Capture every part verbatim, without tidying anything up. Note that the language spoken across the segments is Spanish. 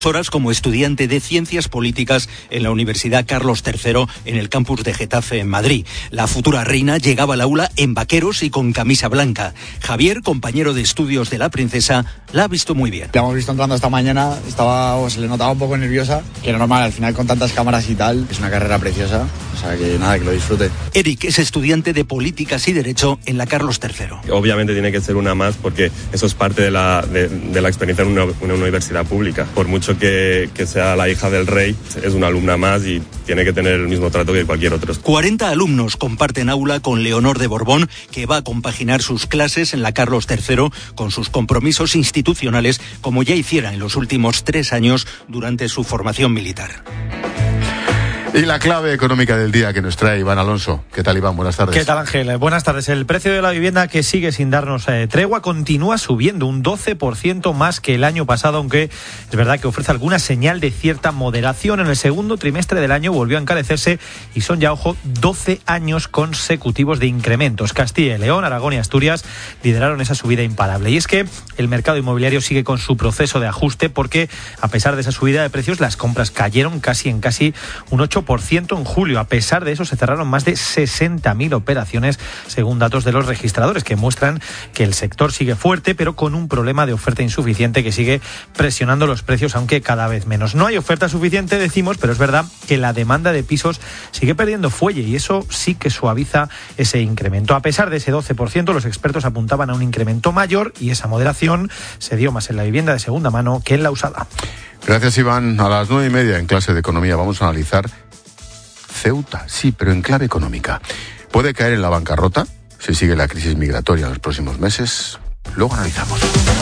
horas como estudiante de Ciencias Políticas en la Universidad Carlos tercero en el campus de Getafe, en Madrid. La futura reina llegaba al aula en vaqueros y con camisa blanca. Javier, compañero de estudios de la princesa, la ha visto muy bien. La hemos visto entrando esta mañana, estaba, o se le notaba un poco nerviosa, que era normal, al final con tantas cámaras y tal, es una carrera preciosa, o sea que nada, que lo disfrute. Eric es estudiante de Políticas y Derecho en la Carlos tercero. Obviamente tiene que ser una más porque eso es parte de la, de, de la experiencia en una, una universidad pública. Por mucho Que, que sea la hija del rey, es una alumna más y tiene que tener el mismo trato que cualquier otro. cuarenta alumnos comparten aula con Leonor de Borbón, que va a compaginar sus clases en la Carlos tercero con sus compromisos institucionales, como ya hiciera en los últimos tres años durante su formación militar. Y la clave económica del día que nos trae Iván Alonso. ¿Qué tal, Iván? Buenas tardes. ¿Qué tal, Ángel? Buenas tardes. El precio de la vivienda, que sigue sin darnos eh, tregua, continúa subiendo un doce por ciento más que el año pasado, aunque es verdad que ofrece alguna señal de cierta moderación. En el segundo trimestre del año volvió a encarecerse y son ya, ojo, doce años consecutivos de incrementos. Castilla y León, Aragón y Asturias lideraron esa subida imparable. Y es que el mercado inmobiliario sigue con su proceso de ajuste porque, a pesar de esa subida de precios, las compras cayeron casi en casi un ocho por ciento en julio. A pesar de eso, se cerraron más de sesenta mil operaciones, según datos de los registradores, que muestran que el sector sigue fuerte, pero con un problema de oferta insuficiente que sigue presionando los precios, aunque cada vez menos. No hay oferta suficiente, decimos, pero es verdad que la demanda de pisos sigue perdiendo fuelle y eso sí que suaviza ese incremento. A pesar de ese doce por ciento, los expertos apuntaban a un incremento mayor y esa moderación se dio más en la vivienda de segunda mano que en la usada. Gracias, Iván. A las nueve y media en clase de economía vamos a analizar Ceuta, sí, pero en clave económica. ¿Puede caer en la bancarrota si sigue la crisis migratoria en los próximos meses? Luego analizamos.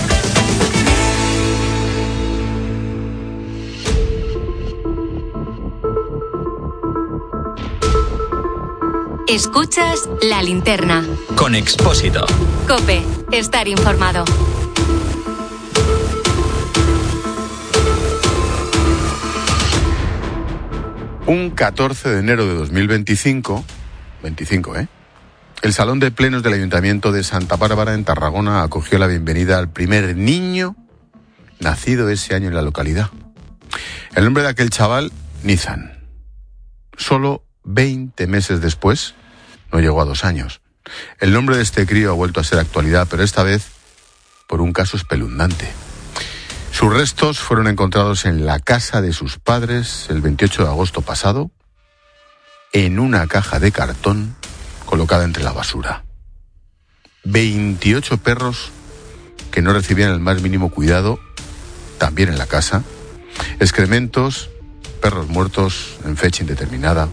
Escuchas La Linterna. Con Expósito. COPE. Estar informado. Un catorce de enero de dos mil veinticinco, veinticinco, ¿eh? El Salón de Plenos del Ayuntamiento de Santa Bárbara, en Tarragona, acogió la bienvenida al primer niño nacido ese año en la localidad. El nombre de aquel chaval, Nizan. Solo veinte meses después, no llegó a dos años. El nombre de este crío ha vuelto a ser actualidad, pero esta vez por un caso espeluznante. Sus restos fueron encontrados en la casa de sus padres el veintiocho de agosto pasado, en una caja de cartón colocada entre la basura. veintiocho perros que no recibían el más mínimo cuidado, también en la casa. Excrementos, perros muertos en fecha indeterminada.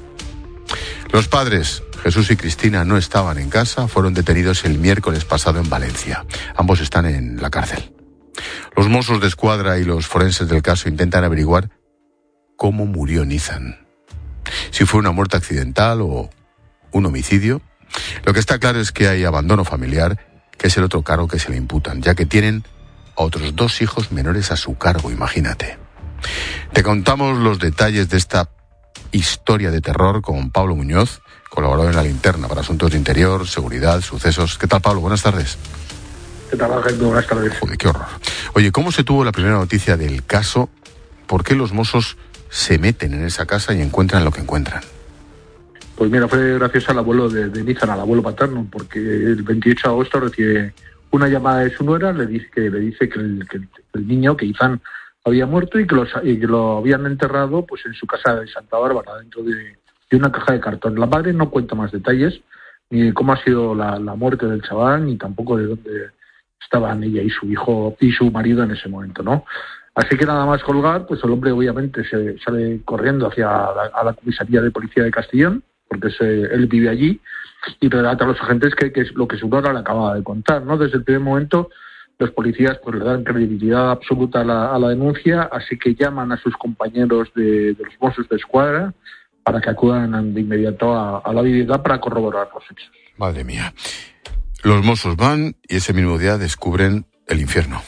Los padres, Jesús y Cristina, no estaban en casa, fueron detenidos el miércoles pasado en Valencia. Ambos están en la cárcel. Los Mossos de Escuadra y los forenses del caso intentan averiguar cómo murió Nizan. Si fue una muerte accidental o un homicidio. Lo que está claro es que hay abandono familiar, que es el otro cargo que se le imputan, ya que tienen a otros dos hijos menores a su cargo, imagínate. Te contamos los detalles de esta historia de terror con Pablo Muñoz, colaborador en La Linterna para Asuntos de Interior, Seguridad, Sucesos. ¿Qué tal, Pablo? Buenas tardes. ¿Qué tal, Ángel? Buenas tardes. Joder, qué horror. Oye, ¿cómo se tuvo la primera noticia del caso? ¿Por qué los Mossos se meten en esa casa y encuentran lo que encuentran? Pues mira, fue gracias al abuelo de, de Nizan, al abuelo paterno, porque el veintiocho de agosto recibe una llamada de su nuera, le dice que le dice que el, que el niño, que Nizan, había muerto y que, los, y que lo habían enterrado pues en su casa de Santa Bárbara, dentro de, de una caja de cartón. La madre no cuenta más detalles, ni de cómo ha sido la, la muerte del chaval, ni tampoco de dónde estaban ella y su hijo y su marido en ese momento, ¿no? Así que nada más colgar, pues el hombre obviamente se sale corriendo hacia la, a la comisaría de policía de Castellón, porque se, él vive allí, y relata a los agentes que, que es lo que su nora le acaba de contar, ¿no? Desde el primer momento los policías pues le dan credibilidad absoluta a la, a la denuncia, así que llaman a sus compañeros de, de los Mossos de Escuadra para que acudan de inmediato a, a la vivienda para corroborar los hechos. Madre mía. Los Mossos van y ese mismo día descubren el infierno.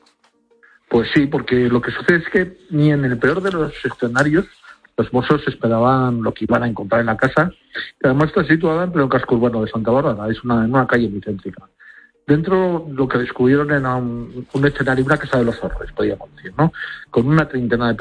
Pues sí, porque lo que sucede es que ni en el peor de los escenarios los Mossos esperaban lo que iban a encontrar en la casa, que además está situada en pleno casco urbano de Santa Bárbara, es una, en una calle muy céntrica. Dentro lo que descubrieron era un, un escenario, una casa de los horrores, podríamos decir, ¿no? Con una treintena de